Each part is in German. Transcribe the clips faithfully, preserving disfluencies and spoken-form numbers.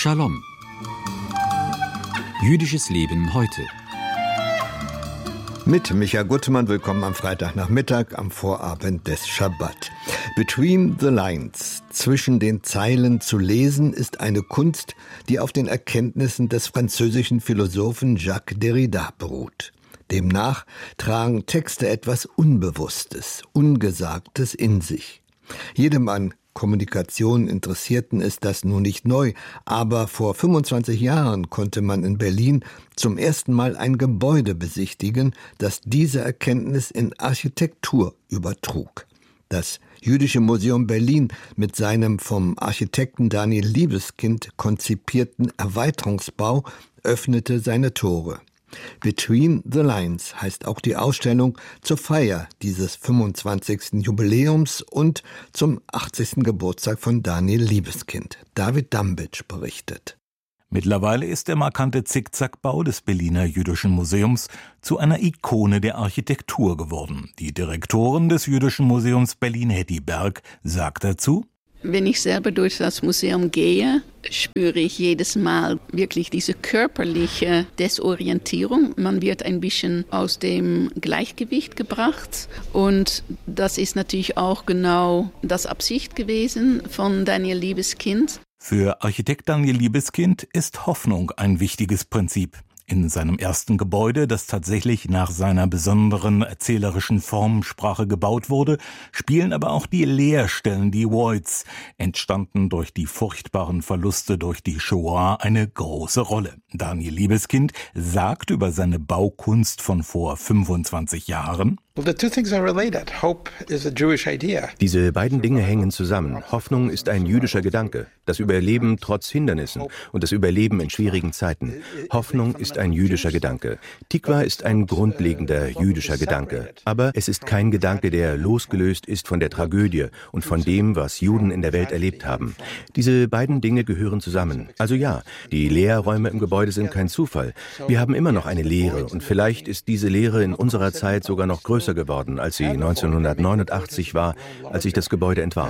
Shalom. Jüdisches Leben heute. Mit Micha Gutmann, willkommen am Freitagnachmittag, am Vorabend des Schabbat. Between the Lines, zwischen den Zeilen zu lesen, ist eine Kunst, die auf den Erkenntnissen des französischen Philosophen Jacques Derrida beruht. Demnach tragen Texte etwas Unbewusstes, Ungesagtes in sich. Jedem an Kommunikation Interessierten ist das nun nicht neu, aber vor fünfundzwanzig Jahren konnte man in Berlin zum ersten Mal ein Gebäude besichtigen, das diese Erkenntnis in Architektur übertrug. Das Jüdische Museum Berlin mit seinem vom Architekten Daniel Liebeskind konzipierten Erweiterungsbau öffnete seine Tore. Between the Lines heißt auch die Ausstellung zur Feier dieses fünfundzwanzigsten Jubiläums und zum achtzigsten Geburtstag von Daniel Liebeskind. David Dambitsch berichtet. Mittlerweile ist der markante Zickzackbau des Berliner Jüdischen Museums zu einer Ikone der Architektur geworden. Die Direktorin des Jüdischen Museums Berlin, Hetty Berg, sagt dazu: Wenn ich selber durch das Museum gehe, spüre ich jedes Mal wirklich diese körperliche Desorientierung. Man wird ein bisschen aus dem Gleichgewicht gebracht. Und das ist natürlich auch genau das Absicht gewesen von Daniel Liebeskind. Für Architekt Daniel Liebeskind ist Hoffnung ein wichtiges Prinzip. In seinem ersten Gebäude, das tatsächlich nach seiner besonderen erzählerischen Formensprache gebaut wurde, spielen aber auch die Leerstellen, die Voids, entstanden durch die furchtbaren Verluste durch die Shoah, eine große Rolle. Daniel Liebeskind sagt über seine Baukunst von vor fünfundzwanzig Jahren: Diese beiden Dinge hängen zusammen. Hoffnung ist ein jüdischer Gedanke, das Überleben trotz Hindernissen und das Überleben in schwierigen Zeiten. Hoffnung ist ein jüdischer Gedanke. Tikva ist ein grundlegender jüdischer Gedanke. Aber es ist kein Gedanke, der losgelöst ist von der Tragödie und von dem, was Juden in der Welt erlebt haben. Diese beiden Dinge gehören zusammen. Also ja, die Leerräume im Gebäude sind kein Zufall. Wir haben immer noch eine Leere und vielleicht ist diese Leere in unserer Zeit sogar noch größer geworden, als sie neunzehnhundertneunundachtzig war, als ich das Gebäude entwarf.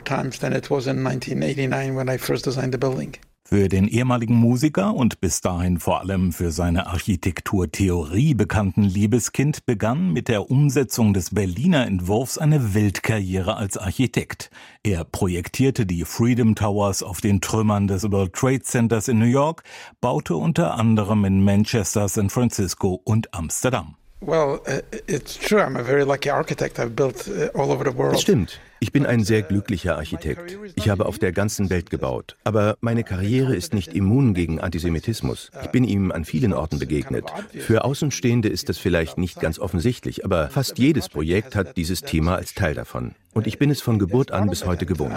Für den ehemaligen Musiker und bis dahin vor allem für seine Architekturtheorie bekannten Liebeskind begann mit der Umsetzung des Berliner Entwurfs eine Weltkarriere als Architekt. Er projektierte die Freedom Towers auf den Trümmern des World Trade Centers in New York, baute unter anderem in Manchester, San Francisco und Amsterdam. Es stimmt. Ich bin ein sehr glücklicher Architekt. Ich habe auf der ganzen Welt gebaut. Aber meine Karriere ist nicht immun gegen Antisemitismus. Ich bin ihm an vielen Orten begegnet. Für Außenstehende ist das vielleicht nicht ganz offensichtlich, aber fast jedes Projekt hat dieses Thema als Teil davon. Und ich bin es von Geburt an bis heute gewohnt.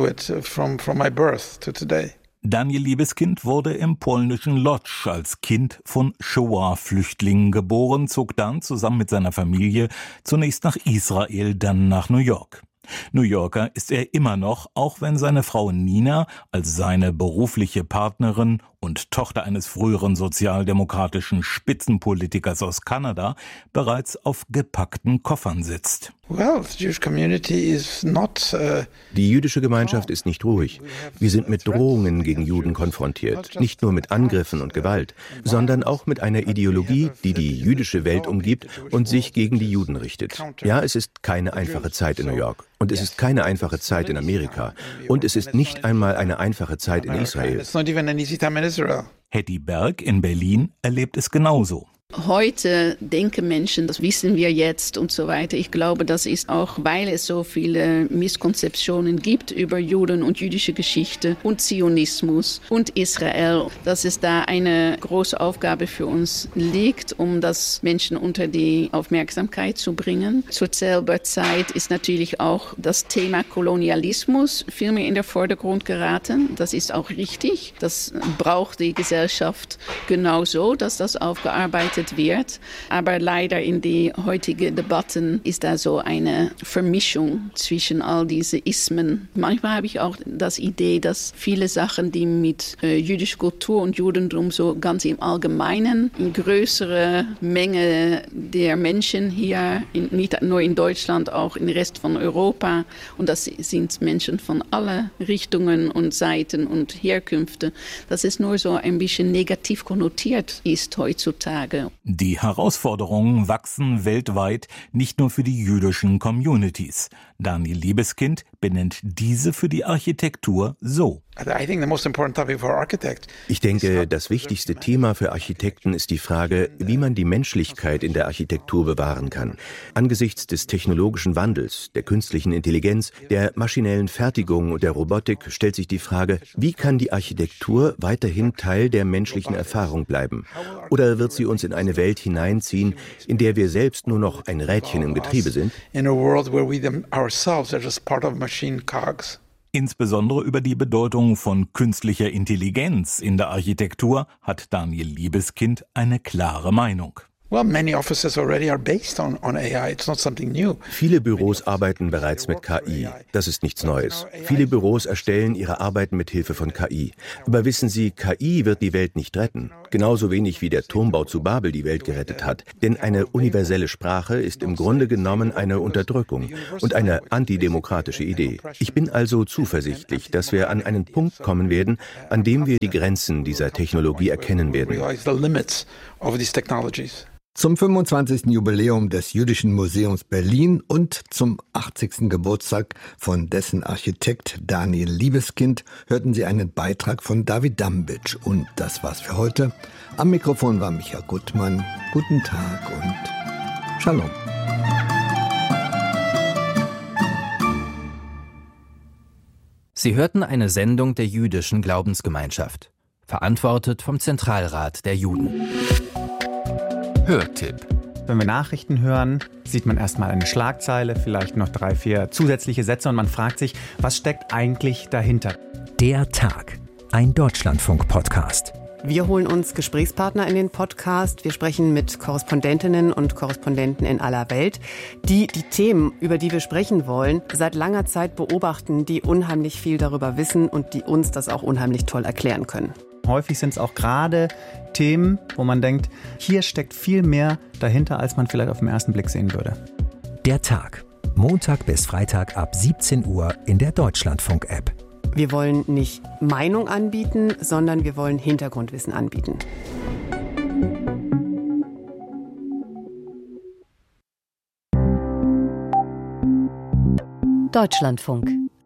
Daniel Liebeskind wurde im polnischen Lodz als Kind von Shoah-Flüchtlingen geboren, zog dann zusammen mit seiner Familie zunächst nach Israel, dann nach New York. New Yorker ist er immer noch, auch wenn seine Frau Nina als seine berufliche Partnerin und Tochter eines früheren sozialdemokratischen Spitzenpolitikers aus Kanada bereits auf gepackten Koffern sitzt. Die jüdische Gemeinschaft ist nicht ruhig. Wir sind mit Drohungen gegen Juden konfrontiert. Nicht nur mit Angriffen und Gewalt, sondern auch mit einer Ideologie, die die jüdische Welt umgibt und sich gegen die Juden richtet. Ja, es ist keine einfache Zeit in New York. Und es ist keine einfache Zeit in Amerika. Und es ist nicht einmal eine einfache Zeit in Israel. Hetty Berg in Berlin erlebt es genauso. Heute denken Menschen, das wissen wir jetzt und so weiter. Ich glaube, das ist auch, weil es so viele Misskonzeptionen gibt über Juden und jüdische Geschichte und Zionismus und Israel, dass es da eine große Aufgabe für uns liegt, um das Menschen unter die Aufmerksamkeit zu bringen. Zur selben Zeit ist natürlich auch das Thema Kolonialismus viel mehr in den Vordergrund geraten. Das ist auch richtig. Das braucht die Gesellschaft genauso, dass das aufgearbeitet erwartet wird. Aber leider in die heutigen Debatten ist da so eine Vermischung zwischen all diese Ismen. Manchmal habe ich auch das Idee, dass viele Sachen, die mit äh, jüdischer Kultur und Judentum so ganz im Allgemeinen in größere Menge der Menschen hier, in, nicht nur in Deutschland, auch im Rest von Europa, und das sind Menschen von allen Richtungen und Seiten und Herkünfte, dass es nur so ein bisschen negativ konnotiert ist heutzutage. Die Herausforderungen wachsen weltweit, nicht nur für die jüdischen Communities. Daniel Liebeskind benennt diese für die Architektur so. Ich denke, das wichtigste Thema für Architekten ist die Frage, wie man die Menschlichkeit in der Architektur bewahren kann. Angesichts des technologischen Wandels, der künstlichen Intelligenz, der maschinellen Fertigung und der Robotik stellt sich die Frage, wie kann die Architektur weiterhin Teil der menschlichen Erfahrung bleiben? Oder wird sie uns in eine Welt hineinziehen, in der wir selbst nur noch ein Rädchen im Getriebe sind? Insbesondere über die Bedeutung von künstlicher Intelligenz in der Architektur hat Daniel Liebeskind eine klare Meinung. Viele Büros arbeiten bereits mit K I. Das ist nichts Neues. Viele Büros erstellen ihre Arbeiten mit Hilfe von K I. Aber wissen Sie, K I wird die Welt nicht retten. Genauso wenig wie der Turmbau zu Babel die Welt gerettet hat. Denn eine universelle Sprache ist im Grunde genommen eine Unterdrückung und eine antidemokratische Idee. Ich bin also zuversichtlich, dass wir an einen Punkt kommen werden, an dem wir die Grenzen dieser Technologie erkennen werden. Zum fünfundzwanzigsten Jubiläum des Jüdischen Museums Berlin und zum achtzigsten Geburtstag von dessen Architekt Daniel Liebeskind hörten Sie einen Beitrag von David Dambic. Und das war's für heute. Am Mikrofon war Michael Gutmann. Guten Tag und Shalom. Sie hörten eine Sendung der Jüdischen Glaubensgemeinschaft, verantwortet vom Zentralrat der Juden. Hörtipp. Wenn wir Nachrichten hören, sieht man erstmal eine Schlagzeile, vielleicht noch drei, vier zusätzliche Sätze und man fragt sich, was steckt eigentlich dahinter? Der Tag, ein Deutschlandfunk-Podcast. Wir holen uns Gesprächspartner in den Podcast. Wir sprechen mit Korrespondentinnen und Korrespondenten in aller Welt, die die Themen, über die wir sprechen wollen, seit langer Zeit beobachten, die unheimlich viel darüber wissen und die uns das auch unheimlich toll erklären können. Häufig sind es auch gerade Themen, wo man denkt, hier steckt viel mehr dahinter, als man vielleicht auf den ersten Blick sehen würde. Der Tag, Montag bis Freitag ab siebzehn Uhr in der Deutschlandfunk-App. Wir wollen nicht Meinung anbieten, sondern wir wollen Hintergrundwissen anbieten. Deutschlandfunk.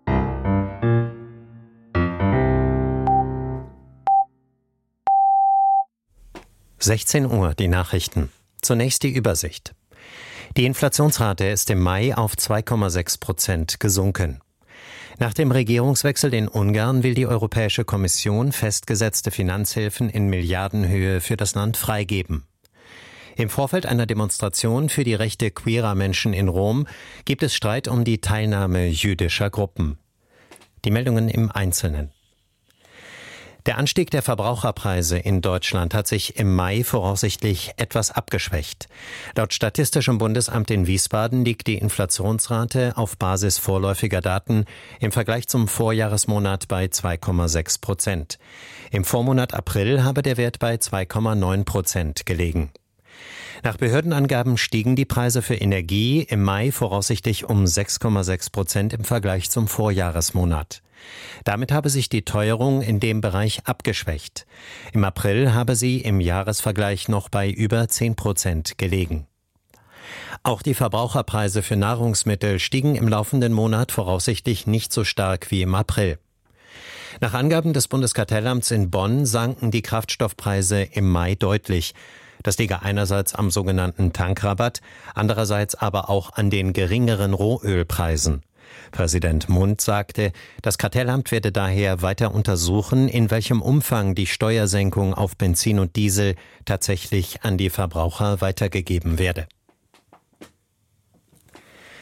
sechzehn Uhr, die Nachrichten. Zunächst die Übersicht. Die Inflationsrate ist im Mai auf zwei Komma sechs Prozent gesunken. Nach dem Regierungswechsel in Ungarn will die Europäische Kommission festgesetzte Finanzhilfen in Milliardenhöhe für das Land freigeben. Im Vorfeld einer Demonstration für die Rechte queerer Menschen in Rom gibt es Streit um die Teilnahme jüdischer Gruppen. Die Meldungen im Einzelnen. Der Anstieg der Verbraucherpreise in Deutschland hat sich im Mai voraussichtlich etwas abgeschwächt. Laut Statistischem Bundesamt in Wiesbaden liegt die Inflationsrate auf Basis vorläufiger Daten im Vergleich zum Vorjahresmonat bei zwei Komma sechs Prozent. Im Vormonat April habe der Wert bei zwei Komma neun Prozent gelegen. Nach Behördenangaben stiegen die Preise für Energie im Mai voraussichtlich um sechs Komma sechs Prozent im Vergleich zum Vorjahresmonat. Damit habe sich die Teuerung in dem Bereich abgeschwächt. Im April habe sie im Jahresvergleich noch bei über zehn Prozent gelegen. Auch die Verbraucherpreise für Nahrungsmittel stiegen im laufenden Monat voraussichtlich nicht so stark wie im April. Nach Angaben des Bundeskartellamts in Bonn sanken die Kraftstoffpreise im Mai deutlich. Das liege einerseits am sogenannten Tankrabatt, andererseits aber auch an den geringeren Rohölpreisen. Präsident Mundt sagte, das Kartellamt werde daher weiter untersuchen, in welchem Umfang die Steuersenkung auf Benzin und Diesel tatsächlich an die Verbraucher weitergegeben werde.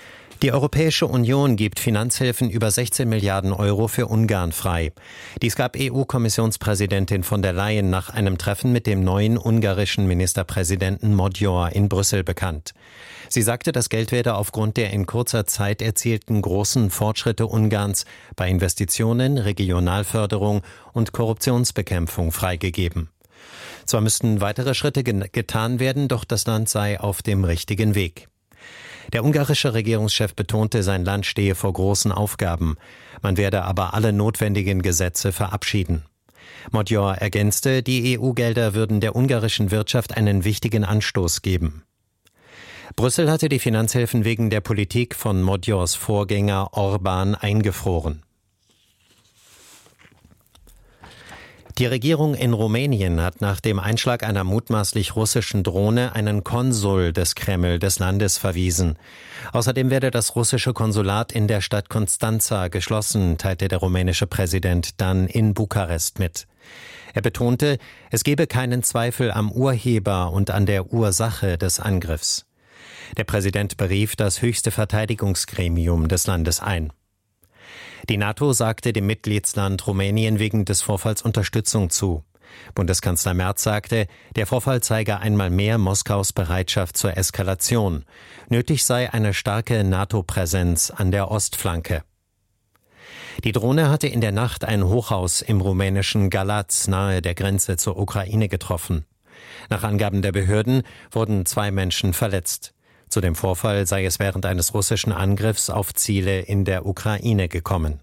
Die Europäische Union gibt Finanzhilfen über sechzehn Milliarden Euro für Ungarn frei. Dies gab E U-Kommissionspräsidentin von der Leyen nach einem Treffen mit dem neuen ungarischen Ministerpräsidenten Magyar in Brüssel bekannt. Sie sagte, das Geld werde aufgrund der in kurzer Zeit erzielten großen Fortschritte Ungarns bei Investitionen, Regionalförderung und Korruptionsbekämpfung freigegeben. Zwar müssten weitere Schritte getan werden, doch das Land sei auf dem richtigen Weg. Der ungarische Regierungschef betonte, sein Land stehe vor großen Aufgaben. Man werde aber alle notwendigen Gesetze verabschieden. Magyar ergänzte, die E U-Gelder würden der ungarischen Wirtschaft einen wichtigen Anstoß geben. Brüssel hatte die Finanzhilfen wegen der Politik von Magyars Vorgänger Orbán eingefroren. Die Regierung in Rumänien hat nach dem Einschlag einer mutmaßlich russischen Drohne einen Konsul des Kreml des Landes verwiesen. Außerdem werde das russische Konsulat in der Stadt Constanța geschlossen, teilte der rumänische Präsident dann in Bukarest mit. Er betonte, es gebe keinen Zweifel am Urheber und an der Ursache des Angriffs. Der Präsident berief das höchste Verteidigungsgremium des Landes ein. Die NATO sagte dem Mitgliedsland Rumänien wegen des Vorfalls Unterstützung zu. Bundeskanzler Merz sagte, der Vorfall zeige einmal mehr Moskaus Bereitschaft zur Eskalation. Nötig sei eine starke NATO-Präsenz an der Ostflanke. Die Drohne hatte in der Nacht ein Hochhaus im rumänischen Galați nahe der Grenze zur Ukraine getroffen. Nach Angaben der Behörden wurden zwei Menschen verletzt. Zu dem Vorfall sei es während eines russischen Angriffs auf Ziele in der Ukraine gekommen.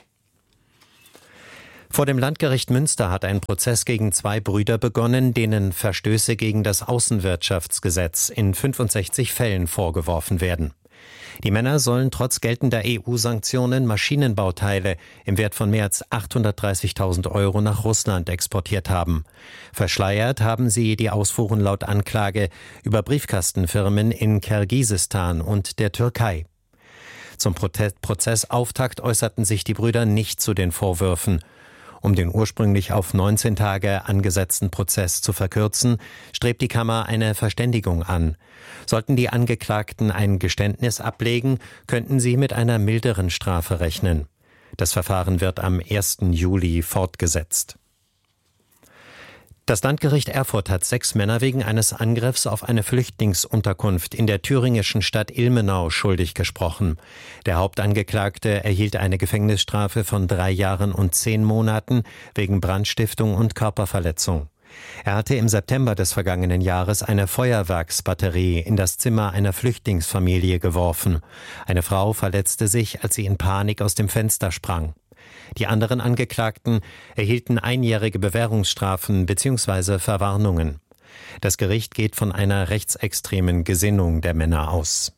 Vor dem Landgericht Münster hat ein Prozess gegen zwei Brüder begonnen, denen Verstöße gegen das Außenwirtschaftsgesetz in fünfundsechzig Fällen vorgeworfen werden. Die Männer sollen trotz geltender E U-Sanktionen Maschinenbauteile im Wert von mehr als achthundertdreißigtausend Euro nach Russland exportiert haben. Verschleiert haben sie die Ausfuhren laut Anklage über Briefkastenfirmen in Kirgisistan und der Türkei. Zum Prozessauftakt äußerten sich die Brüder nicht zu den Vorwürfen. Um den ursprünglich auf neunzehn Tage angesetzten Prozess zu verkürzen, strebt die Kammer eine Verständigung an. Sollten die Angeklagten ein Geständnis ablegen, könnten sie mit einer milderen Strafe rechnen. Das Verfahren wird am ersten Juli fortgesetzt. Das Landgericht Erfurt hat sechs Männer wegen eines Angriffs auf eine Flüchtlingsunterkunft in der thüringischen Stadt Ilmenau schuldig gesprochen. Der Hauptangeklagte erhielt eine Gefängnisstrafe von drei Jahren und zehn Monaten wegen Brandstiftung und Körperverletzung. Er hatte im September des vergangenen Jahres eine Feuerwerksbatterie in das Zimmer einer Flüchtlingsfamilie geworfen. Eine Frau verletzte sich, als sie in Panik aus dem Fenster sprang. Die anderen Angeklagten erhielten einjährige Bewährungsstrafen bzw. Verwarnungen. Das Gericht geht von einer rechtsextremen Gesinnung der Männer aus.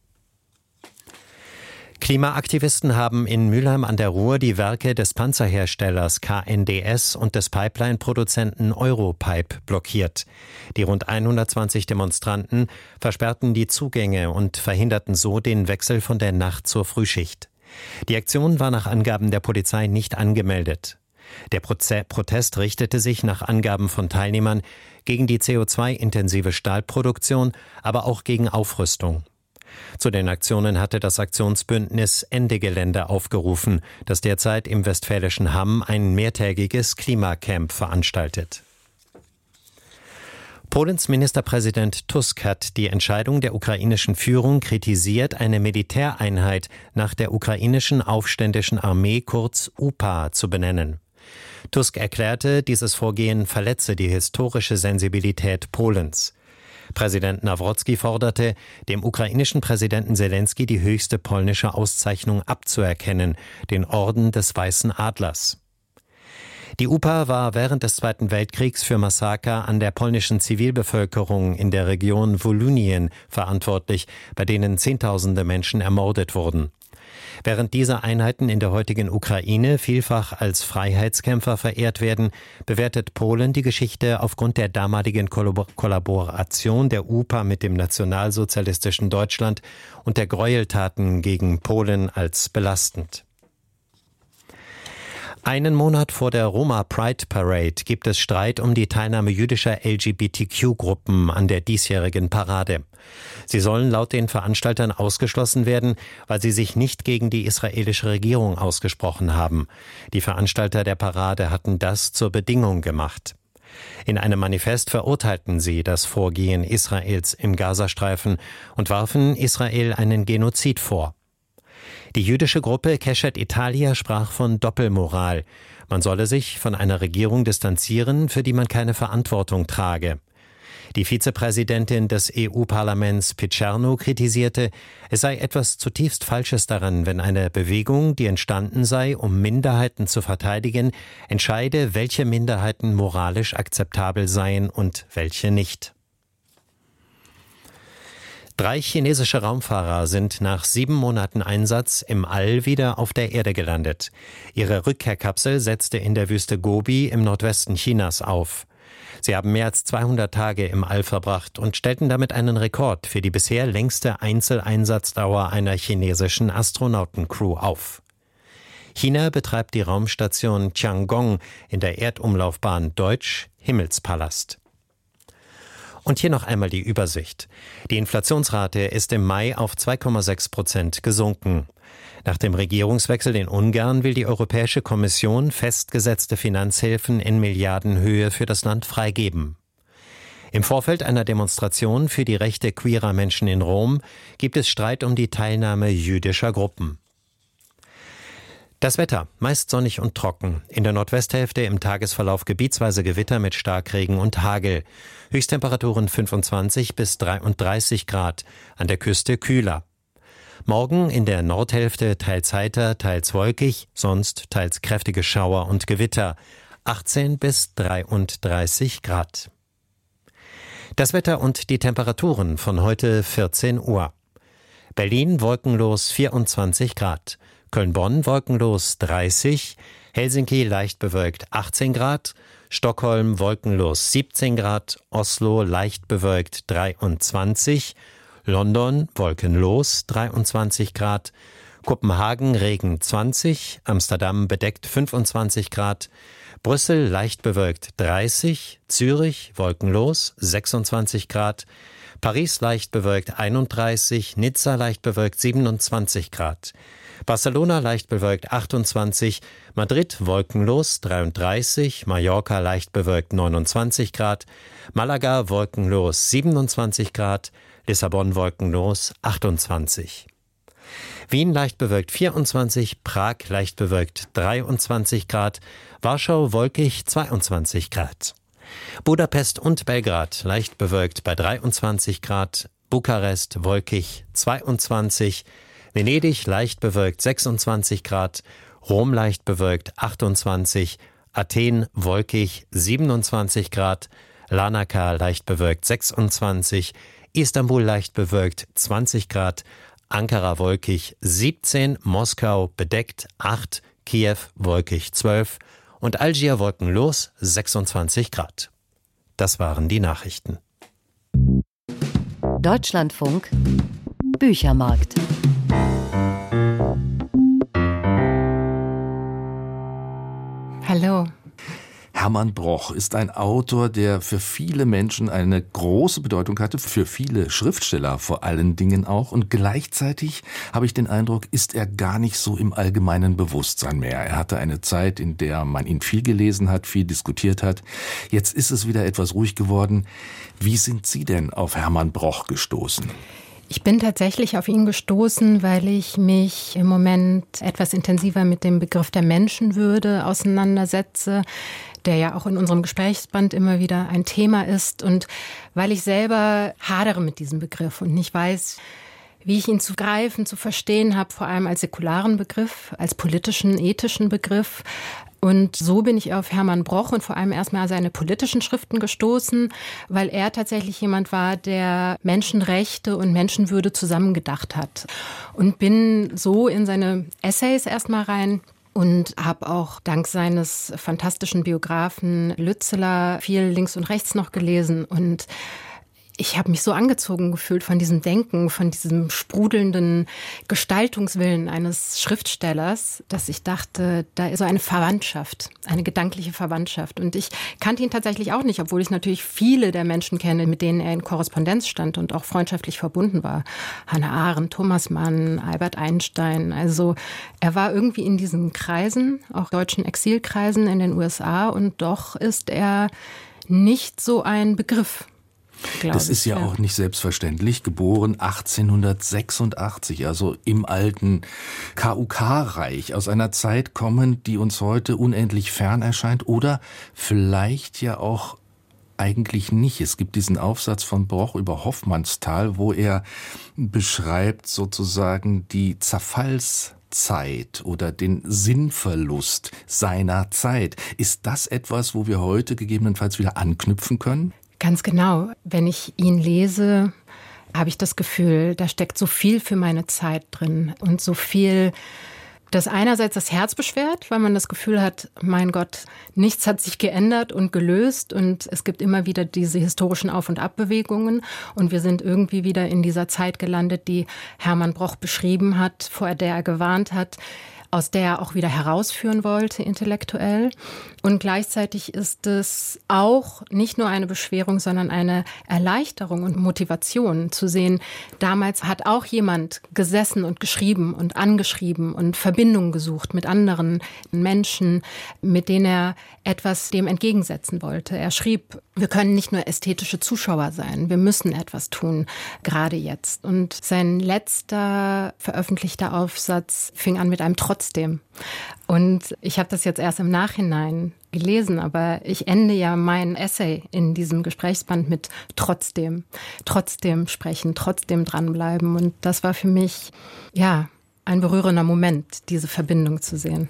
Klimaaktivisten haben in Mülheim an der Ruhr die Werke des Panzerherstellers K N D S und des Pipeline-Produzenten Europipe blockiert. Die rund hundertzwanzig Demonstranten versperrten die Zugänge und verhinderten so den Wechsel von der Nacht zur Frühschicht. Die Aktion war nach Angaben der Polizei nicht angemeldet. Der Proze- Protest richtete sich nach Angaben von Teilnehmern gegen die C O zwei intensive Stahlproduktion, aber auch gegen Aufrüstung. Zu den Aktionen hatte das Aktionsbündnis Ende Gelände aufgerufen, das derzeit im westfälischen Hamm ein mehrtägiges Klimacamp veranstaltet. Polens Ministerpräsident Tusk hat die Entscheidung der ukrainischen Führung kritisiert, eine Militäreinheit nach der ukrainischen aufständischen Armee, kurz U P A, zu benennen. Tusk erklärte, dieses Vorgehen verletze die historische Sensibilität Polens. Präsident Nawrocki forderte, dem ukrainischen Präsidenten Selensky die höchste polnische Auszeichnung abzuerkennen, den Orden des Weißen Adlers. Die U P A war während des Zweiten Weltkriegs für Massaker an der polnischen Zivilbevölkerung in der Region Wolynien verantwortlich, bei denen Zehntausende Menschen ermordet wurden. Während diese Einheiten in der heutigen Ukraine vielfach als Freiheitskämpfer verehrt werden, bewertet Polen die Geschichte aufgrund der damaligen Kollaboration der U P A mit dem nationalsozialistischen Deutschland und der Gräueltaten gegen Polen als belastend. Einen Monat vor der Roma Pride Parade gibt es Streit um die Teilnahme jüdischer L G B T Q-Gruppen an der diesjährigen Parade. Sie sollen laut den Veranstaltern ausgeschlossen werden, weil sie sich nicht gegen die israelische Regierung ausgesprochen haben. Die Veranstalter der Parade hatten das zur Bedingung gemacht. In einem Manifest verurteilten sie das Vorgehen Israels im Gazastreifen und warfen Israel einen Genozid vor. Die jüdische Gruppe Keshet Italia sprach von Doppelmoral. Man solle sich von einer Regierung distanzieren, für die man keine Verantwortung trage. Die Vizepräsidentin des E U-Parlaments Picerno kritisierte, es sei etwas zutiefst Falsches daran, wenn eine Bewegung, die entstanden sei, um Minderheiten zu verteidigen, entscheide, welche Minderheiten moralisch akzeptabel seien und welche nicht. Drei chinesische Raumfahrer sind nach sieben Monaten Einsatz im All wieder auf der Erde gelandet. Ihre Rückkehrkapsel setzte in der Wüste Gobi im Nordwesten Chinas auf. Sie haben mehr als zweihundert Tage im All verbracht und stellten damit einen Rekord für die bisher längste Einzeleindsatzdauer einer chinesischen Astronautencrew auf. China betreibt die Raumstation Tiangong in der Erdumlaufbahn, deutsch Himmelspalast. Und hier noch einmal die Übersicht. Die Inflationsrate ist im Mai auf zwei Komma sechs Prozent gesunken. Nach dem Regierungswechsel in Ungarn will die Europäische Kommission festgesetzte Finanzhilfen in Milliardenhöhe für das Land freigeben. Im Vorfeld einer Demonstration für die Rechte queerer Menschen in Rom gibt es Streit um die Teilnahme jüdischer Gruppen. Das Wetter, meist sonnig und trocken. In der Nordwesthälfte im Tagesverlauf gebietsweise Gewitter mit Starkregen und Hagel. Höchsttemperaturen fünfundzwanzig bis dreiunddreißig Grad, an der Küste kühler. Morgen in der Nordhälfte teils heiter, teils wolkig, sonst teils kräftige Schauer und Gewitter. achtzehn bis dreiunddreißig Grad. Das Wetter und die Temperaturen von heute vierzehn Uhr. Berlin wolkenlos vierundzwanzig Grad. Köln-Bonn wolkenlos dreißig, Helsinki leicht bewölkt achtzehn Grad, Stockholm wolkenlos siebzehn Grad, Oslo leicht bewölkt dreiundzwanzig, London wolkenlos dreiundzwanzig Grad, Kopenhagen Regen zwanzig, Amsterdam bedeckt fünfundzwanzig Grad, Brüssel leicht bewölkt dreißig, Zürich wolkenlos sechsundzwanzig Grad, Paris leicht bewölkt einunddreißig, Nizza leicht bewölkt siebenundzwanzig Grad. Barcelona leicht bewölkt achtundzwanzig, Madrid wolkenlos dreiunddreißig, Mallorca leicht bewölkt neunundzwanzig Grad, Malaga wolkenlos siebenundzwanzig Grad, Lissabon wolkenlos achtundzwanzig. Wien leicht bewölkt vierundzwanzig, Prag leicht bewölkt dreiundzwanzig Grad, Warschau wolkig zweiundzwanzig Grad. Budapest und Belgrad leicht bewölkt bei dreiundzwanzig Grad, Bukarest wolkig zweiundzwanzig, Venedig leicht bewölkt sechsundzwanzig Grad, Rom leicht bewölkt achtundzwanzig, Athen wolkig siebenundzwanzig Grad, Larnaca leicht bewölkt sechsundzwanzig, Istanbul leicht bewölkt zwanzig Grad, Ankara wolkig siebzehn, Moskau bedeckt acht, Kiew wolkig zwölf und Algier wolkenlos sechsundzwanzig Grad. Das waren die Nachrichten. Deutschlandfunk Büchermarkt. Hallo. Hermann Broch ist ein Autor, der für viele Menschen eine große Bedeutung hatte, für viele Schriftsteller vor allen Dingen auch. Und gleichzeitig habe ich den Eindruck, ist er gar nicht so im allgemeinen Bewusstsein mehr. Er hatte eine Zeit, in der man ihn viel gelesen hat, viel diskutiert hat. Jetzt ist es wieder etwas ruhig geworden. Wie sind Sie denn auf Hermann Broch gestoßen? Ich bin tatsächlich auf ihn gestoßen, weil ich mich im Moment etwas intensiver mit dem Begriff der Menschenwürde auseinandersetze, der ja auch in unserem Gesprächsband immer wieder ein Thema ist und weil ich selber hadere mit diesem Begriff und nicht weiß, wie ich ihn zu greifen, zu verstehen habe, vor allem als säkularen Begriff, als politischen, ethischen Begriff. Und so bin ich auf Hermann Broch und vor allem erstmal seine politischen Schriften gestoßen, weil er tatsächlich jemand war, der Menschenrechte und Menschenwürde zusammengedacht hat. Und bin so in seine Essays erstmal rein und habe auch dank seines fantastischen Biografen Lützeler viel links und rechts noch gelesen. Und ich habe mich so angezogen gefühlt von diesem Denken, von diesem sprudelnden Gestaltungswillen eines Schriftstellers, dass ich dachte, da ist so eine Verwandtschaft, eine gedankliche Verwandtschaft. Und ich kannte ihn tatsächlich auch nicht, obwohl ich natürlich viele der Menschen kenne, mit denen er in Korrespondenz stand und auch freundschaftlich verbunden war. Hannah Arendt, Thomas Mann, Albert Einstein. Also er war irgendwie in diesen Kreisen, auch deutschen Exilkreisen in den U S A, und doch ist er nicht so ein Begriff. Das ist ja, ja auch nicht selbstverständlich. Geboren achtzehnhundertsechsundachtzig, also im alten K U K-Reich, aus einer Zeit kommen, die uns heute unendlich fern erscheint oder vielleicht ja auch eigentlich nicht. Es gibt diesen Aufsatz von Broch über Hoffmannsthal, wo er beschreibt sozusagen die Zerfallszeit oder den Sinnverlust seiner Zeit. Ist das etwas, wo wir heute gegebenenfalls wieder anknüpfen können? Ganz genau. Wenn ich ihn lese, habe ich das Gefühl, da steckt so viel für meine Zeit drin und so viel, das einerseits das Herz beschwert, weil man das Gefühl hat, mein Gott, nichts hat sich geändert und gelöst und es gibt immer wieder diese historischen Auf- und Abbewegungen und wir sind irgendwie wieder in dieser Zeit gelandet, die Hermann Broch beschrieben hat, vor der er gewarnt hat, aus der er auch wieder herausführen wollte, intellektuell. Und gleichzeitig ist es auch nicht nur eine Beschwerung, sondern eine Erleichterung und Motivation zu sehen. Damals hat auch jemand gesessen und geschrieben und angeschrieben und Verbindungen gesucht mit anderen Menschen, mit denen er etwas dem entgegensetzen wollte. Er schrieb, wir können nicht nur ästhetische Zuschauer sein, wir müssen etwas tun, gerade jetzt. Und sein letzter veröffentlichter Aufsatz fing an mit einem Trotzdem. Und ich habe das jetzt erst im Nachhinein gelesen, aber ich ende ja mein Essay in diesem Gesprächsband mit trotzdem, trotzdem sprechen, trotzdem dranbleiben. Und das war für mich, ja, ein berührender Moment, diese Verbindung zu sehen.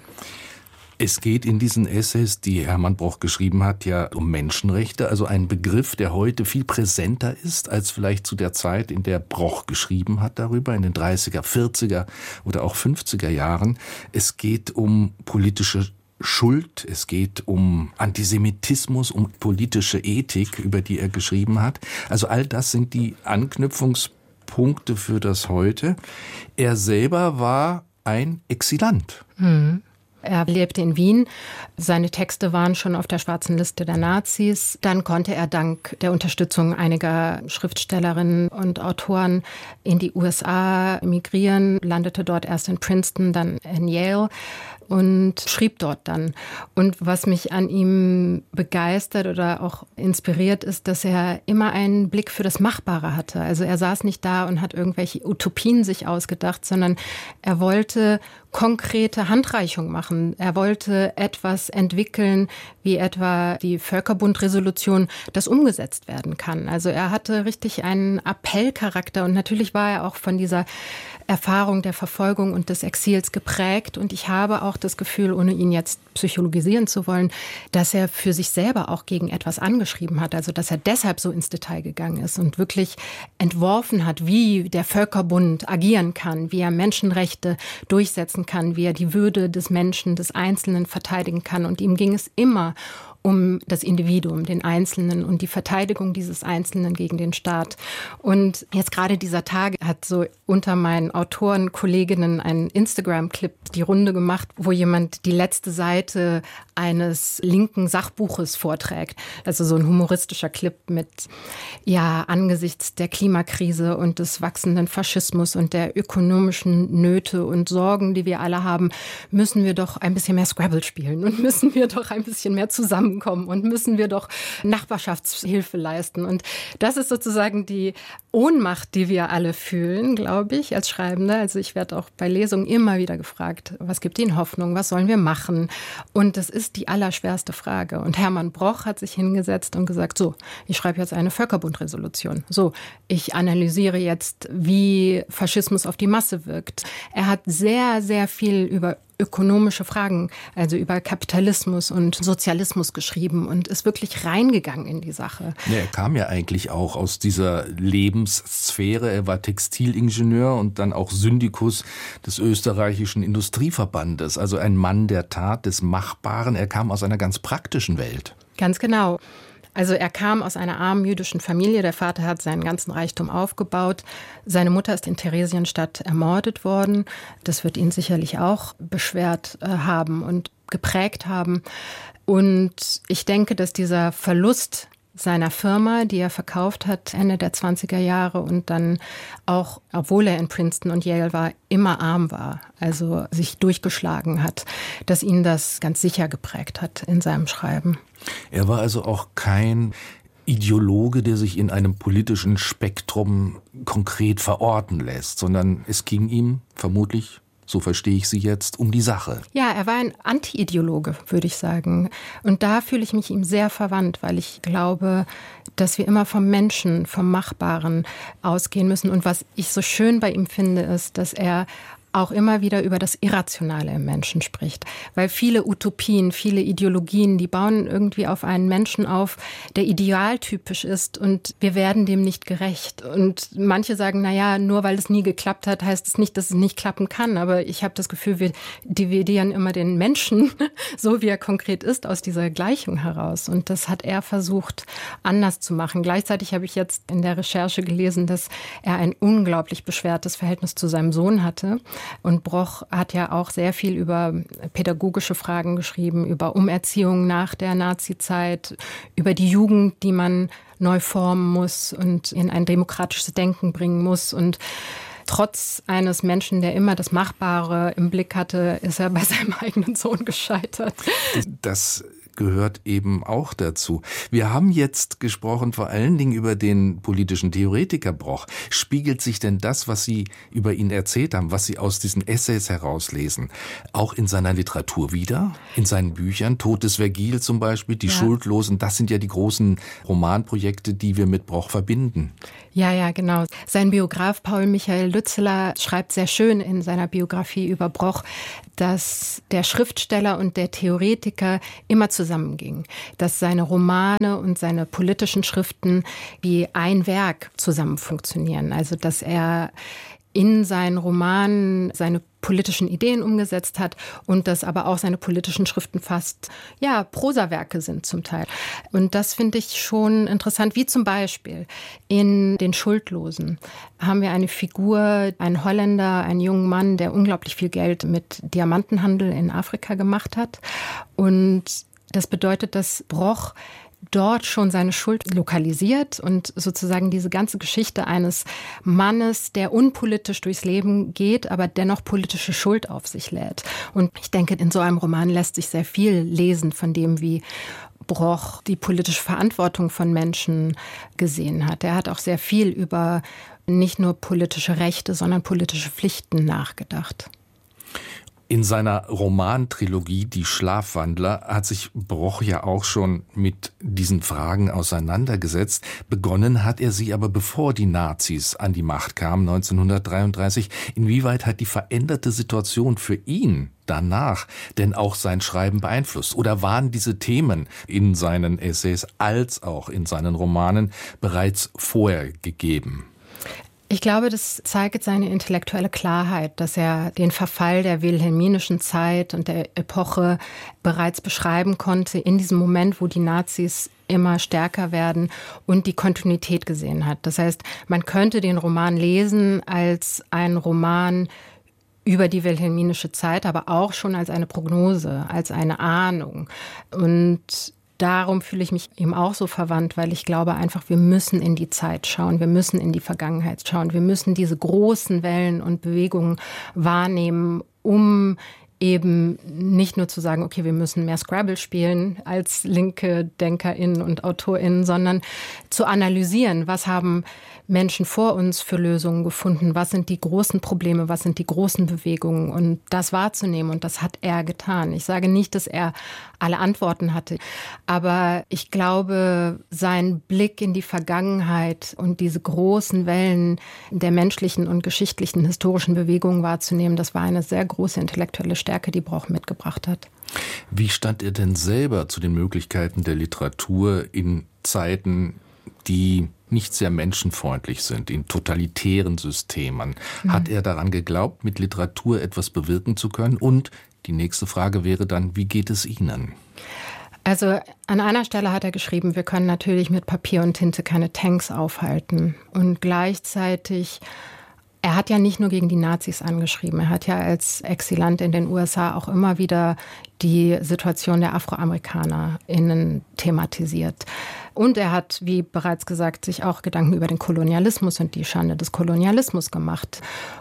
Es geht in diesen Essays, die Hermann Broch geschrieben hat, ja um Menschenrechte, also ein Begriff, der heute viel präsenter ist als vielleicht zu der Zeit, in der Broch geschrieben hat darüber, in den dreißiger, vierziger oder auch fünfziger Jahren. Es geht um politische Schuld, es geht um Antisemitismus, um politische Ethik, über die er geschrieben hat. Also all das sind die Anknüpfungspunkte für das Heute. Er selber war ein Exilant. Mhm. Er lebte in Wien. Seine Texte waren schon auf der schwarzen Liste der Nazis. Dann konnte er dank der Unterstützung einiger Schriftstellerinnen und Autoren in die U S A emigrieren, landete dort erst in Princeton, dann in Yale und schrieb dort dann. Und was mich an ihm begeistert oder auch inspiriert, ist, dass er immer einen Blick für das Machbare hatte. Also er saß nicht da und hat irgendwelche Utopien sich ausgedacht, sondern er wollte konkrete Handreichung machen. Er wollte etwas entwickeln, wie etwa die Völkerbund-Resolution, das umgesetzt werden kann. Also er hatte richtig einen Appellcharakter und natürlich war er auch von dieser Erfahrung der Verfolgung und des Exils geprägt. Und ich habe auch das Gefühl, ohne ihn jetzt psychologisieren zu wollen, dass er für sich selber auch gegen etwas angeschrieben hat. Also dass er deshalb so ins Detail gegangen ist und wirklich entworfen hat, wie der Völkerbund agieren kann, wie er Menschenrechte durchsetzen kann, wie er die Würde des Menschen, des Einzelnen verteidigen kann. Und ihm ging es immer um das Individuum, den Einzelnen und die Verteidigung dieses Einzelnen gegen den Staat. Und jetzt gerade dieser Tage hat so unter meinen Autorenkolleginnen ein Instagram-Clip die Runde gemacht, wo jemand die letzte Seite eines linken Sachbuches vorträgt. Also so ein humoristischer Clip mit, ja, angesichts der Klimakrise und des wachsenden Faschismus und der ökonomischen Nöte und Sorgen, die wir alle haben, müssen wir doch ein bisschen mehr Scrabble spielen und müssen wir doch ein bisschen mehr zusammen kommen und müssen wir doch Nachbarschaftshilfe leisten. Und das ist sozusagen die Ohnmacht, die wir alle fühlen, glaube ich, als Schreibende. Also ich werde auch bei Lesungen immer wieder gefragt, was gibt Ihnen Hoffnung, was sollen wir machen? Und das ist die allerschwerste Frage. Und Hermann Broch hat sich hingesetzt und gesagt, so, ich schreibe jetzt eine Völkerbund-Resolution. So, ich analysiere jetzt, wie Faschismus auf die Masse wirkt. Er hat sehr, sehr viel über ökonomische Fragen, also über Kapitalismus und Sozialismus geschrieben und ist wirklich reingegangen in die Sache. Ja, er kam ja eigentlich auch aus dieser Lebenssphäre. Er war Textilingenieur und dann auch Syndikus des österreichischen Industrieverbandes. Also ein Mann der Tat, des Machbaren. Er kam aus einer ganz praktischen Welt. Ganz genau. Also er kam aus einer armen jüdischen Familie. Der Vater hat seinen ganzen Reichtum aufgebaut. Seine Mutter ist in Theresienstadt ermordet worden. Das wird ihn sicherlich auch beschwert äh, haben und geprägt haben. Und ich denke, dass dieser Verlust seiner Firma, die er verkauft hat Ende der zwanziger Jahre und dann auch, obwohl er in Princeton und Yale war, immer arm war, also sich durchgeschlagen hat, dass ihn das ganz sicher geprägt hat in seinem Schreiben. Er war also auch kein Ideologe, der sich in einem politischen Spektrum konkret verorten lässt, sondern es ging ihm vermutlich, so verstehe ich Sie jetzt, um die Sache. Ja, er war ein Anti-Ideologe, würde ich sagen. Und da fühle ich mich ihm sehr verwandt, weil ich glaube, dass wir immer vom Menschen, vom Machbaren ausgehen müssen. Und was ich so schön bei ihm finde, ist, dass er auch immer wieder über das Irrationale im Menschen spricht. Weil viele Utopien, viele Ideologien, die bauen irgendwie auf einen Menschen auf, der idealtypisch ist und wir werden dem nicht gerecht. Und manche sagen, na ja, nur weil es nie geklappt hat, heißt es nicht, dass es nicht klappen kann. Aber ich habe das Gefühl, wir dividieren immer den Menschen, so wie er konkret ist, aus dieser Gleichung heraus. Und das hat er versucht, anders zu machen. Gleichzeitig habe ich jetzt in der Recherche gelesen, dass er ein unglaublich beschwertes Verhältnis zu seinem Sohn hatte. Und Broch hat ja auch sehr viel über pädagogische Fragen geschrieben, über Umerziehung nach der Nazizeit, über die Jugend, die man neu formen muss und in ein demokratisches Denken bringen muss. Und trotz eines Menschen, der immer das Machbare im Blick hatte, ist er bei seinem eigenen Sohn gescheitert. Das gehört eben auch dazu. Wir haben jetzt gesprochen vor allen Dingen über den politischen Theoretiker Broch. Spiegelt sich denn das, was Sie über ihn erzählt haben, was Sie aus diesen Essays herauslesen, auch in seiner Literatur wider? In seinen Büchern? Tod des Vergil zum Beispiel, Die ja. Schuldlosen, das sind ja die großen Romanprojekte, die wir mit Broch verbinden. Ja, ja, genau. Sein Biograf Paul Michael Lützeler schreibt sehr schön in seiner Biografie über Broch, dass der Schriftsteller und der Theoretiker immer zusammengingen, dass seine Romane und seine politischen Schriften wie ein Werk zusammen funktionieren. Also dass er in seinen Romanen seine politischen Ideen umgesetzt hat und dass aber auch seine politischen Schriften fast, ja, Prosawerke sind zum Teil. Und das finde ich schon interessant, wie zum Beispiel in Den Schuldlosen haben wir eine Figur, einen Holländer, einen jungen Mann, der unglaublich viel Geld mit Diamantenhandel in Afrika gemacht hat. Und das bedeutet, dass Broch dort schon seine Schuld lokalisiert und sozusagen diese ganze Geschichte eines Mannes, der unpolitisch durchs Leben geht, aber dennoch politische Schuld auf sich lädt. Und ich denke, in so einem Roman lässt sich sehr viel lesen von dem, wie Broch die politische Verantwortung von Menschen gesehen hat. Er hat auch sehr viel über nicht nur politische Rechte, sondern politische Pflichten nachgedacht. In seiner Romantrilogie Die Schlafwandler hat sich Broch ja auch schon mit diesen Fragen auseinandergesetzt. Begonnen hat er sie aber bevor die Nazis an die Macht kamen, neunzehnhundertdreiunddreißig. Inwieweit hat die veränderte Situation für ihn danach denn auch sein Schreiben beeinflusst? Oder waren diese Themen in seinen Essays als auch in seinen Romanen bereits vorher gegeben? Ich glaube, das zeigt seine intellektuelle Klarheit, dass er den Verfall der wilhelminischen Zeit und der Epoche bereits beschreiben konnte in diesem Moment, wo die Nazis immer stärker werden und die Kontinuität gesehen hat. Das heißt, man könnte den Roman lesen als einen Roman über die wilhelminische Zeit, aber auch schon als eine Prognose, als eine Ahnung. Und darum fühle ich mich eben auch so verwandt, weil ich glaube einfach, wir müssen in die Zeit schauen, wir müssen in die Vergangenheit schauen, wir müssen diese großen Wellen und Bewegungen wahrnehmen, um eben nicht nur zu sagen, okay, wir müssen mehr Scrabble spielen als linke DenkerInnen und AutorInnen, sondern zu analysieren, was haben Menschen vor uns für Lösungen gefunden, was sind die großen Probleme, was sind die großen Bewegungen und das wahrzunehmen und das hat er getan. Ich sage nicht, dass er alle Antworten hatte, aber ich glaube, sein Blick in die Vergangenheit und diese großen Wellen der menschlichen und geschichtlichen historischen Bewegungen wahrzunehmen, das war eine sehr große intellektuelle Stärke, die Broch mitgebracht hat. Wie stand er denn selber zu den Möglichkeiten der Literatur in Zeiten, die nicht sehr menschenfreundlich sind, in totalitären Systemen? Mhm. Hat er daran geglaubt, mit Literatur etwas bewirken zu können? Und die nächste Frage wäre dann, wie geht es Ihnen? Also an einer Stelle hat er geschrieben, wir können natürlich mit Papier und Tinte keine Tanks aufhalten. Und gleichzeitig, er hat ja nicht nur gegen die Nazis angeschrieben, er hat ja als Exilant in den U S A auch immer wieder die Situation der AfroamerikanerInnen thematisiert. Und er hat, wie bereits gesagt, sich auch Gedanken über den Kolonialismus und die Schande des Kolonialismus gemacht.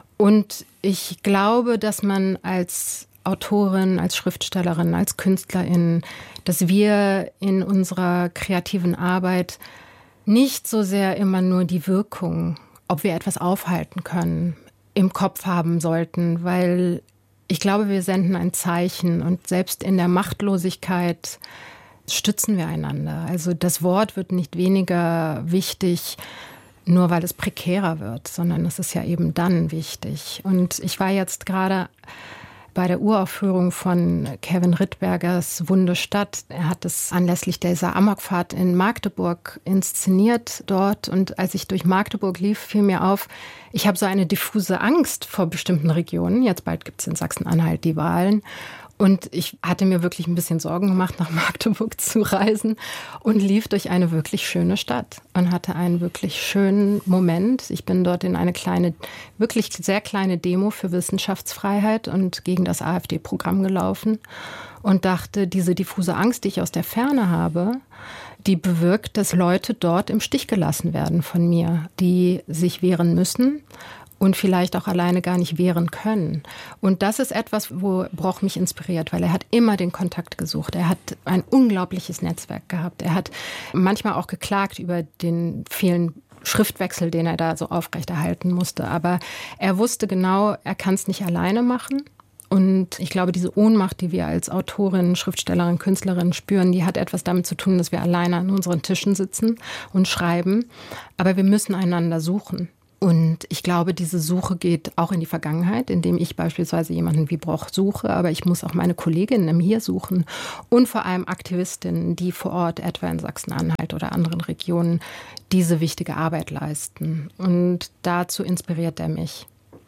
Und ich glaube, dass man als Autorin, als Schriftstellerin, als Künstlerin, dass wir in unserer kreativen Arbeit nicht so sehr immer nur die Wirkung, ob wir etwas aufhalten können, im Kopf haben sollten, weil ich glaube, wir senden ein Zeichen und selbst in der Machtlosigkeit stützen wir einander. Also das Wort wird nicht weniger wichtig, nur weil es prekärer wird, sondern es ist ja eben dann wichtig. Und ich war jetzt gerade bei der Uraufführung von Kevin Rittbergers Wunde Stadt. Er hat es anlässlich dieser Amokfahrt in Magdeburg inszeniert dort. Und als ich durch Magdeburg lief, fiel mir auf, ich habe so eine diffuse Angst vor bestimmten Regionen. Jetzt bald gibt es in Sachsen-Anhalt die Wahlen. Und ich hatte mir wirklich ein bisschen Sorgen gemacht, nach Magdeburg zu reisen und lief durch eine wirklich schöne Stadt und hatte einen wirklich schönen Moment. Ich bin dort in eine kleine, wirklich sehr kleine Demo für Wissenschaftsfreiheit und gegen das AfD-Programm gelaufen und dachte, diese diffuse Angst, die ich aus der Ferne habe, die bewirkt, dass Leute dort im Stich gelassen werden von mir, die sich wehren müssen und vielleicht auch alleine gar nicht wehren können. Und das ist etwas, wo Broch mich inspiriert, weil er hat immer den Kontakt gesucht. Er hat ein unglaubliches Netzwerk gehabt. Er hat manchmal auch geklagt über den vielen Schriftwechsel, den er da so aufrechterhalten musste. Aber er wusste genau, er kann es nicht alleine machen. Und ich glaube, diese Ohnmacht, die wir als Autorin, Schriftstellerin, Künstlerin spüren, die hat etwas damit zu tun, dass wir alleine an unseren Tischen sitzen und schreiben. Aber wir müssen einander suchen. Und ich glaube, diese Suche geht auch in die Vergangenheit, indem ich beispielsweise jemanden wie Broch suche, aber ich muss auch meine Kolleginnen im Hier suchen und vor allem Aktivistinnen, die vor Ort, etwa in Sachsen-Anhalt oder anderen Regionen, diese wichtige Arbeit leisten. Und dazu inspiriert er mich.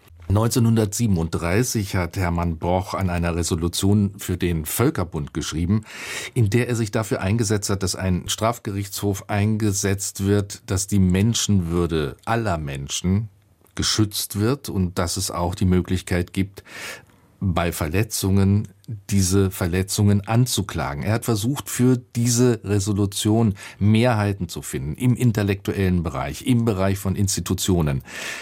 neunzehnhundertsiebenunddreißig hat Hermann Broch an einer Resolution für den Völkerbund geschrieben, in der er sich dafür eingesetzt hat, dass ein Strafgerichtshof eingesetzt wird, dass die Menschenwürde aller Menschen geschützt wird und dass es auch die Möglichkeit gibt, bei Verletzungen diese Verletzungen anzuklagen. Er hat versucht, für diese Resolution Mehrheiten zu finden, im intellektuellen Bereich, im Bereich von Institutionen.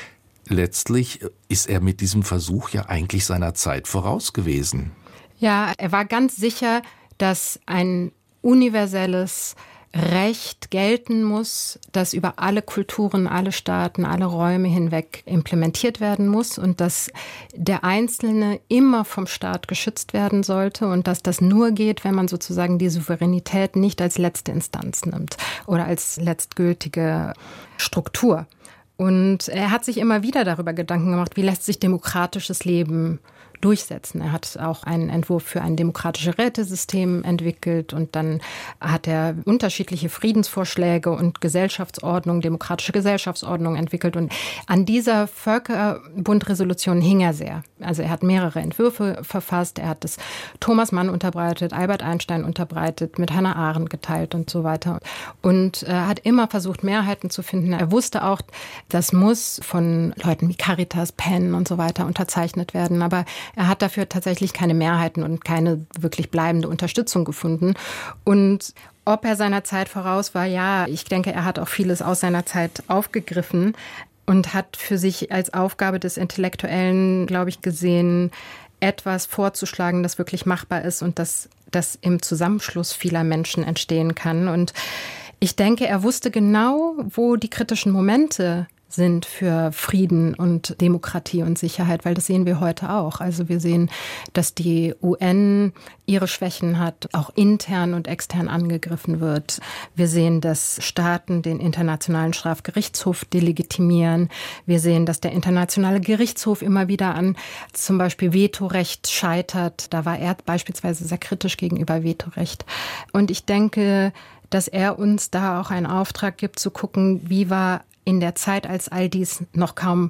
Letztlich ist er mit diesem Versuch ja eigentlich seiner Zeit voraus gewesen. Ja, er war ganz sicher, dass ein universelles Recht gelten muss, das über alle Kulturen, alle Staaten, alle Räume hinweg implementiert werden muss und dass der Einzelne immer vom Staat geschützt werden sollte und dass das nur geht, wenn man sozusagen die Souveränität nicht als letzte Instanz nimmt oder als letztgültige Struktur. Und er hat sich immer wieder darüber Gedanken gemacht, wie lässt sich demokratisches Leben durchsetzen. Er hat auch einen Entwurf für ein demokratisches Rätesystem entwickelt und dann hat er unterschiedliche Friedensvorschläge und Gesellschaftsordnung, demokratische Gesellschaftsordnung entwickelt und an dieser Völkerbund-Resolution hing er sehr. Also er hat mehrere Entwürfe verfasst, er hat es Thomas Mann unterbreitet, Albert Einstein unterbreitet, mit Hannah Arendt geteilt und so weiter und er hat immer versucht, Mehrheiten zu finden. Er wusste auch, das muss von Leuten wie Caritas, Penn und so weiter unterzeichnet werden, aber er hat dafür tatsächlich keine Mehrheiten und keine wirklich bleibende Unterstützung gefunden. Und ob er seiner Zeit voraus war, ja, ich denke, er hat auch vieles aus seiner Zeit aufgegriffen und hat für sich als Aufgabe des Intellektuellen, glaube ich, gesehen, etwas vorzuschlagen, das wirklich machbar ist und das, das im Zusammenschluss vieler Menschen entstehen kann. Und ich denke, er wusste genau, wo die kritischen Momente sind für Frieden und Demokratie und Sicherheit, weil das sehen wir heute auch. Also wir sehen, dass die U N ihre Schwächen hat, auch intern und extern angegriffen wird. Wir sehen, dass Staaten den Internationalen Strafgerichtshof delegitimieren. Wir sehen, dass der Internationale Gerichtshof immer wieder an zum Beispiel Vetorecht scheitert. Da war er beispielsweise sehr kritisch gegenüber Vetorecht. Und ich denke, dass er uns da auch einen Auftrag gibt, zu gucken, wie war in der Zeit, als all dies noch kaum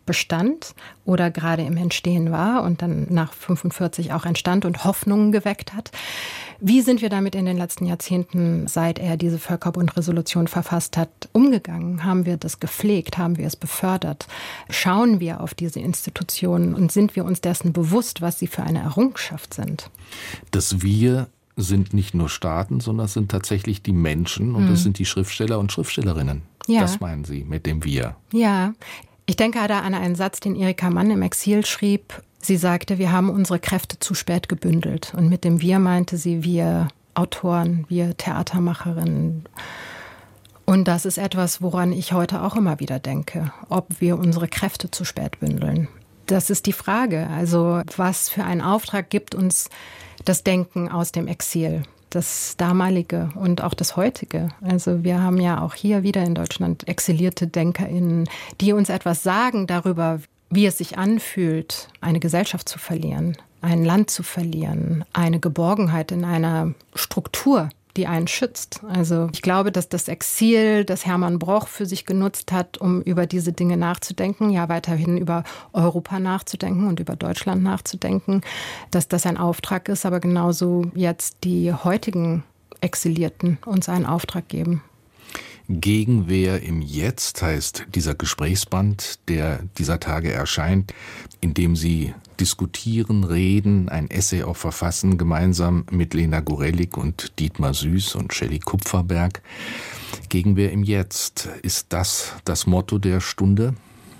bestand oder gerade im Entstehen war und dann nach fünfundvierzig auch entstand und Hoffnungen geweckt hat. Wie sind wir damit in den letzten Jahrzehnten, seit er diese Völkerbund-Resolution verfasst hat, umgegangen? Haben wir das gepflegt? Haben wir es befördert? Schauen wir auf diese Institutionen und sind wir uns dessen bewusst, was sie für eine Errungenschaft sind? Das Wir sind nicht nur Staaten, sondern es sind tatsächlich die Menschen und das hm. sind die Schriftsteller und Schriftstellerinnen. Ja. Das meinen Sie mit dem Wir? Ja, ich denke da an einen Satz, den Erika Mann im Exil schrieb. Sie sagte, wir haben unsere Kräfte zu spät gebündelt. Und mit dem Wir meinte sie wir Autoren, wir Theatermacherinnen. Und das ist etwas, woran ich heute auch immer wieder denke, ob wir unsere Kräfte zu spät bündeln. Das ist die Frage. Also was für einen Auftrag gibt uns das Denken aus dem Exil? Das damalige und auch das heutige. Also wir haben ja auch hier wieder in Deutschland exilierte DenkerInnen, die uns etwas sagen darüber, wie es sich anfühlt, eine Gesellschaft zu verlieren, ein Land zu verlieren, eine Geborgenheit in einer Struktur, die einen schützt. Also ich glaube, dass das Exil, das Hermann Broch für sich genutzt hat, um über diese Dinge nachzudenken, ja weiterhin über Europa nachzudenken und über Deutschland nachzudenken, dass das ein Auftrag ist, aber genauso jetzt die heutigen Exilierten uns einen Auftrag geben. Gegenwehr im Jetzt heißt dieser Gesprächsband, der dieser Tage erscheint, in dem Sie diskutieren, reden, ein Essay auch verfassen, gemeinsam mit Lena Gorelik und Dietmar Süß und Shelley Kupferberg. Gegenwehr im Jetzt, ist das das Motto der Stunde?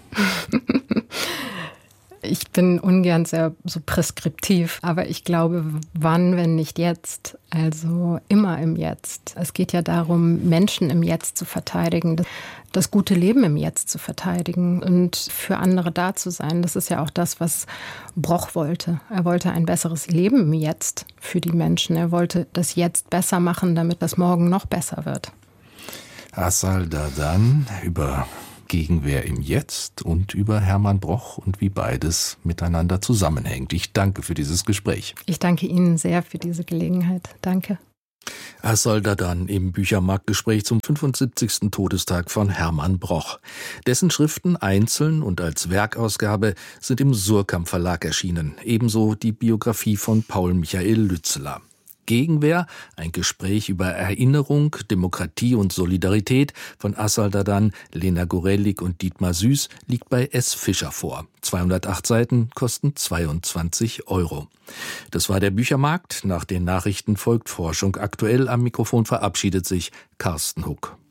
Ich bin ungern sehr so preskriptiv, aber ich glaube, wann, wenn nicht jetzt? Also immer im Jetzt. Es geht ja darum, Menschen im Jetzt zu verteidigen, das gute Leben im Jetzt zu verteidigen und für andere da zu sein. Das ist ja auch das, was Broch wollte. Er wollte ein besseres Leben im Jetzt für die Menschen. Er wollte das Jetzt besser machen, damit das Morgen noch besser wird. Asal Dadan über Gegenwehr im Jetzt und über Hermann Broch und wie beides miteinander zusammenhängt. Ich danke für dieses Gespräch. Ich danke Ihnen sehr für diese Gelegenheit. Danke. Asal Dadan im Büchermarktgespräch zum fünfundsiebzigsten Todestag von Hermann Broch. Dessen Schriften einzeln und als Werkausgabe sind im Suhrkamp Verlag erschienen. Ebenso die Biografie von Paul Michael Lützeler. Gegenwehr, ein Gespräch über Erinnerung, Demokratie und Solidarität von Asal Dadan, Lena Gorelik und Dietmar Süß liegt bei S. Fischer vor. zweihundertacht Seiten kosten zweiundzwanzig Euro. Das war der Büchermarkt. Nach den Nachrichten folgt Forschung aktuell. Am Mikrofon verabschiedet sich Carsten Huck.